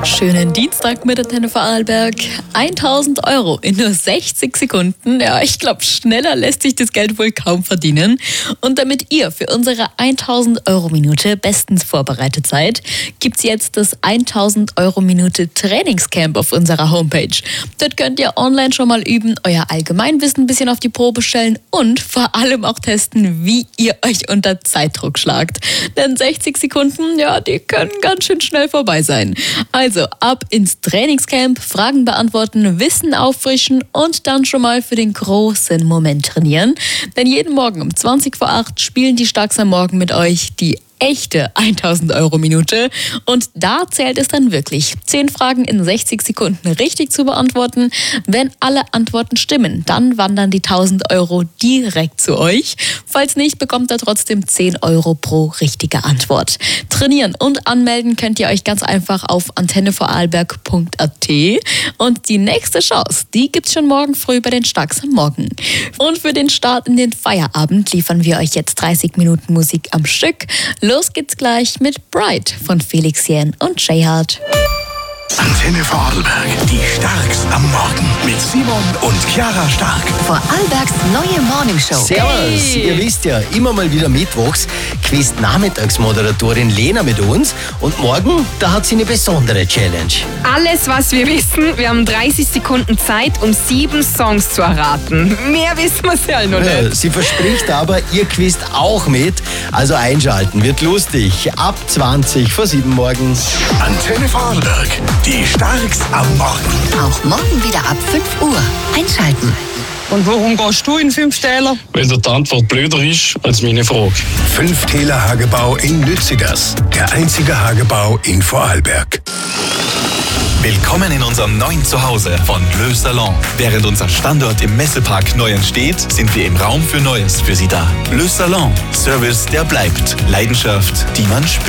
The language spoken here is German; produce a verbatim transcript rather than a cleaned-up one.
Schönen Dienstag mit Antenne Vorarlberg. tausend Euro in nur sechzig Sekunden. Ja, ich glaube, schneller lässt sich das Geld wohl kaum verdienen. Und damit ihr für unsere tausend Euro Minute bestens vorbereitet seid, gibt's jetzt das tausend Euro Minute Trainingscamp auf unserer Homepage. Dort könnt ihr online schon mal üben, euer Allgemeinwissen ein bisschen auf die Probe stellen und vor allem auch testen, wie ihr euch unter Zeitdruck schlagt. Denn sechzig Sekunden, ja, die können ganz schön schnell vorbei sein. Also ab ins Trainingscamp, Fragen beantworten, Wissen auffrischen und dann schon mal für den großen Moment trainieren. Denn jeden Morgen um zwanzig vor acht spielen die Starks am Morgen mit euch die echte tausend Euro Minute. Und da zählt es dann wirklich, zehn Fragen in sechzig Sekunden richtig zu beantworten. Wenn alle Antworten stimmen, dann wandern die tausend Euro direkt zu euch. Falls nicht, bekommt ihr trotzdem zehn Euro pro richtige Antwort. Trainieren und anmelden könnt ihr euch ganz einfach auf antenne vorarlberg punkt a t. Und die nächste Chance, die gibt's schon morgen früh bei den Starks am Morgen. Und für den Start in den Feierabend liefern wir euch jetzt dreißig Minuten Musik am Stück. Los geht's gleich mit Bright von Felix Jähn und J-Hart. Antenne Vorarlberg, die Starks am Morgen mit Simon und Chiara Stark. Vorarlbergs neue Morningshow. Servus, Hey. ihr wisst ja, immer mal wieder mittwochs quizt Nachmittagsmoderatorin Lena mit uns und morgen, da hat sie eine besondere Challenge. Alles, was wir wissen, wir haben dreißig Sekunden Zeit, um sieben Songs zu erraten. Mehr wissen wir ja noch Ja, nicht. sie verspricht aber, ihr quizt auch mit, also einschalten, wird lustig. Ab zwanzig vor sieben morgens. Antenne Vorarlberg, die Starks am Morgen. Auch morgen wieder ab fünf Uhr. Einschalten. Und warum gehst du in fünf Täler? Weil die Antwort blöder ist als meine Frage. Fünf Täler Hagebau in Lützigers, der einzige Hagebau in Vorarlberg. Willkommen in unserem neuen Zuhause von Le Salon. Während unser Standort im Messepark neu entsteht, sind wir im Raum für Neues für Sie da. Le Salon, Service, der bleibt. Leidenschaft, die man spürt.